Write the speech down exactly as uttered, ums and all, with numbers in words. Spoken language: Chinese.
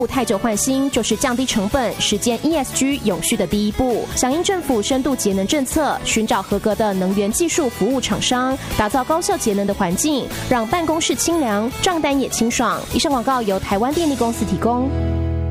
汰旧换新就是降低成本、实践 E S G 永续的第一步。响应政府深度节能政策，寻找合格的能源技术服务厂商，打造高效节能的环境，让办公室清凉，账单也清爽。以上广告由台湾电力公司提供。